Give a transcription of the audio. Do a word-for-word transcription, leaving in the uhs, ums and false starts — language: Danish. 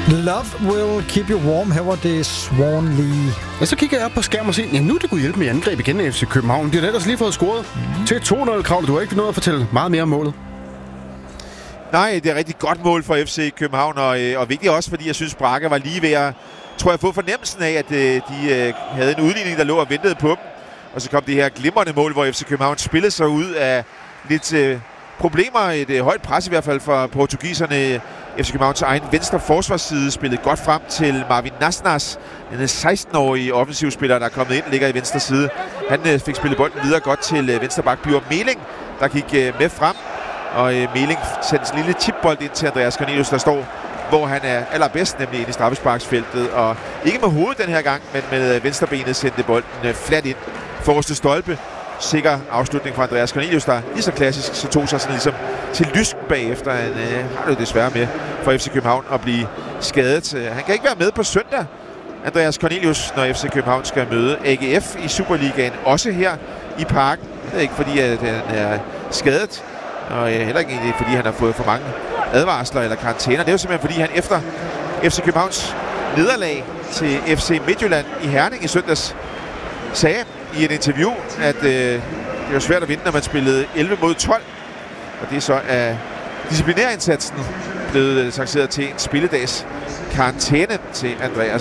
Love will keep you warm, her var det Swan Lee. Ja, så kigger jeg op på skærmen og siger, ja, nu er det kunne hjælpe med angreb igen af F C København. De har ellers lige fået scoret mm. til to nul, Kravl. Du har ikke nået at fortælle meget mere om målet. Nej, det er et rigtig godt mål for F C København, og, og vigtigt også, fordi jeg synes, Braga var lige ved at, tror jeg, få fornemmelsen af, at de uh, havde en udligning, der lå og ventede på dem. Og så kom det her glimrende mål, hvor F C København spillede sig ud af lidt uh, problemer. Et uh, højt pres i hvert fald for portugiserne. F C Københavns egen venstre forsvarsside spillede godt frem til Marvin Nasnas, den seksten-årige offensivspiller, der er kommet ind, ligger i venstre side. Han uh, fik spillet bolden videre godt til uh, venstreback Bjørn Meling, der gik uh, med frem. Og uh, Meling sendte en lille chipbold ind til Andreas Cornelius, der står, hvor han er allerbedst, nemlig inde i straffesparksfeltet. Og ikke med hovedet den her gang, men med uh, venstrebenet sendte bolden uh, flat ind. Forreste stolpe. Sikker afslutning fra Andreas Cornelius, der lige så klassisk, så tog sig sådan ligesom til lysk bagefter. Han øh, har det desværre med for F C København at blive skadet. Han kan ikke være med på søndag, Andreas Cornelius, når F C København skal møde A G F i Superligaen. Også her i Parken. Det er ikke fordi, at han er skadet, og øh, heller ikke egentlig fordi, han har fået for mange advarsler eller karantæner. Det er jo simpelthen fordi, han efter F C Københavns nederlag til F C Midtjylland i Herning i søndags sagde i et interview, at øh, det var svært at vinde, når man spillede elleve mod tolv. Og det er så af disciplinærindsatsen blevet sanktioneret til en spilledags karantæne til Andreas